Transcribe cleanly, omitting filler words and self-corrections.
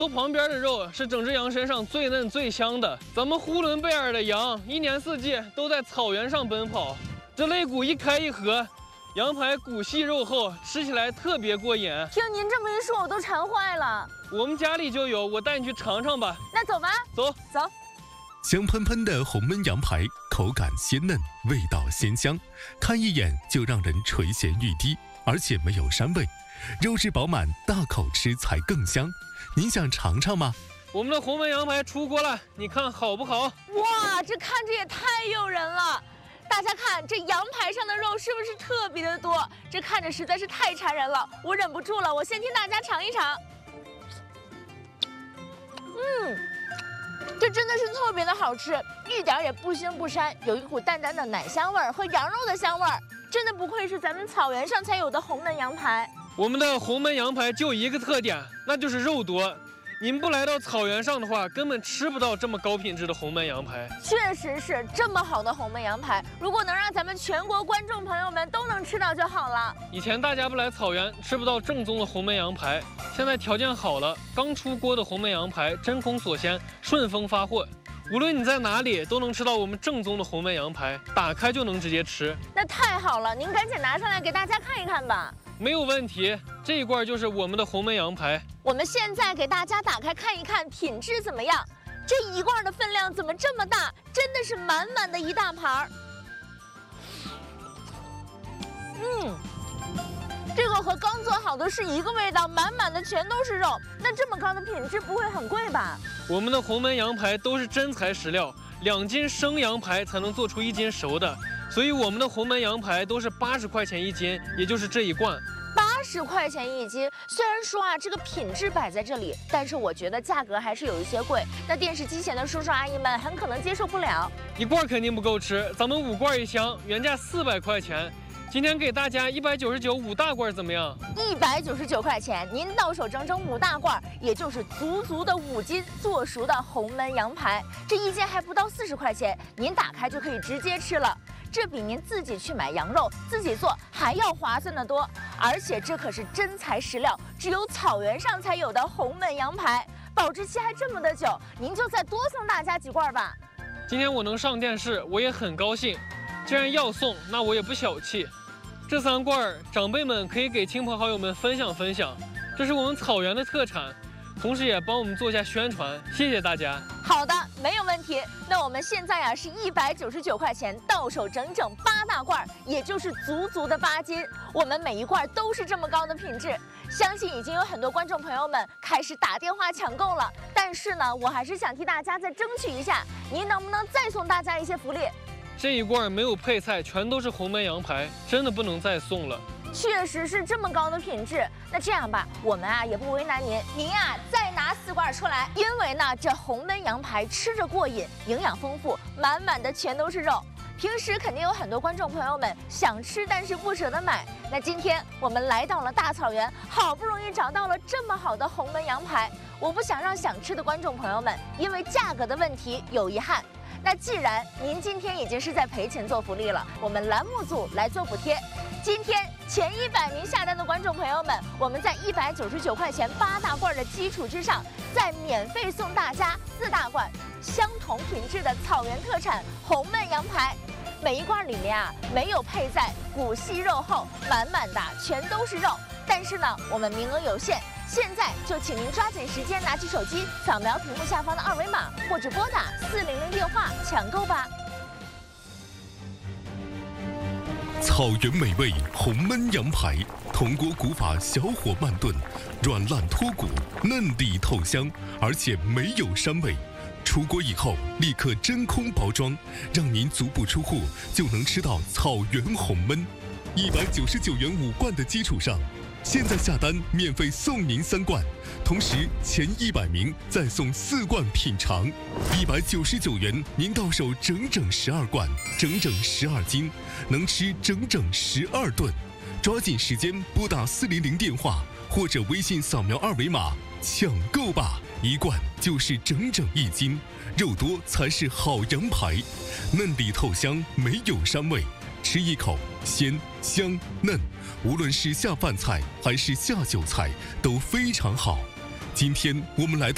头旁边的肉是整只羊身上最嫩最香的。咱们呼伦贝尔的羊一年四季都在草原上奔跑，这肋骨一开一合，羊排骨细肉厚，吃起来特别过瘾。 听您这么一说，我都馋坏了。 我们家里就有，我带你去尝尝吧。 那走吧， 走。 香喷喷的红焖羊排，口感鲜嫩，味道鲜香，看一眼就让人垂涎欲滴，而且没有膻味，肉质饱满，大口吃才更香。您想尝尝吗？ 我们的红焖羊排出锅了，你看好不好？ 哇，这看着也太诱人了！大家看，这羊排上的肉是不是特别的多？这看着实在是太馋人了，我忍不住了，我先替大家尝一尝。这真的是特别的好吃，一点也不腥不膻，有一股淡淡的奶香味儿和羊肉的香味儿，真的不愧是咱们草原上才有的红焖羊排。 我们的红焖羊排就一个特点，那就是肉多。您不来到草原上的话，根本吃不到这么高品质的红焖羊排。 确实是这么好的红焖羊排，如果能让咱们全国观众朋友们都能吃到就好了。 以前大家不来草原，吃不到正宗的红焖羊排，现在条件好了，刚出锅的红焖羊排真空锁鲜，顺丰发货。无论你在哪里，都能吃到我们正宗的红焖羊排，打开就能直接吃。 那太好了，您赶紧拿上来给大家看一看吧。 没有问题，这一罐就是我们的红焖羊排。 我们现在给大家打开看一看，品质怎么样？这一罐的分量怎么这么大？真的是满满的一大盘儿。这个和刚做好的是一个味道，满满的全都是肉。那这么高的品质不会很贵吧？ 我们的红焖羊排都是真材实料，2斤生羊排才能做出1斤熟的，所以我们的红焖羊排都是80块钱1斤，也就是这一罐。 80块钱1斤，虽然说这个品质摆在这里，但是我觉得价格还是有一些贵。那电视机前的叔叔阿姨们很可能接受不了。 一罐肯定不够吃，咱们5罐一箱，原价400块钱。今天给大家199 5大罐怎么样 ？199块钱，您到手整整5大罐，也就是足的5斤做熟的红焖羊排。这1斤还不到40块钱，您打开就可以直接吃了。这比您自己去买羊肉自己做还要划算得多，而且这可是真材实料，只有草原上才有的红焖羊排，保质期还这么的久，您就再多送大家几罐吧。 今天我能上电视，我也很高兴。既然要送，那我也不小气。这3罐长辈们可以给亲朋好友们分享分享，这是我们草原的特产，同时也帮我们做一下宣传，谢谢大家。 好的，没有问题。那我们现在是199块钱到手整整8大罐，也就是足的8斤。我们每一罐都是这么高的品质，相信已经有很多观众朋友们开始打电话抢购了。但是呢，我还是想替大家再争取一下，您能不能再送大家一些福利？ 这一罐没有配菜，全都是红焖羊排，真的不能再送了。 确实是这么高的品质。那这样吧，我们也不为难您，再拿4罐出来，因为呢这红焖羊排吃着过瘾，营养丰富，满满的全都是肉。平时肯定有很多观众朋友们想吃，但是不舍得买。那今天我们来到了大草原，好不容易找到了这么好的红焖羊排，我不想让想吃的观众朋友们因为价格的问题有遗憾。那既然您今天已经是在赔钱做福利了，我们栏目组来做补贴。今天前100名下单的观众朋友们，我们在199块钱8大罐的基础之上，再免费送大家4大罐相同品质的草原特产红焖羊排。每一罐里面没有配菜，骨细肉厚，满满的全都是肉。但是呢，我们名额有限，现在就请您抓紧时间，拿起手机扫描屏幕下方的2维码，或者拨打400电话抢购吧。 草原美味红焖羊排，铜锅古法小火慢炖，软烂脱骨，嫩里透香，而且没有膻味。出锅以后立刻真空包装，让您足不出户就能吃到草原红焖。199元5罐的基础上，现在下单免费送您3罐，同时前100名再送4罐品尝。199元您到手整整12罐，整整12斤，能吃整整12顿。抓紧时间拨打400电话或者微信扫描2维码抢购吧！一罐就是整整1斤，肉多才是好羊排，嫩里透香，没有膻味，吃一口鲜香嫩，无论是下饭菜还是下酒菜都非常好。今天我们来到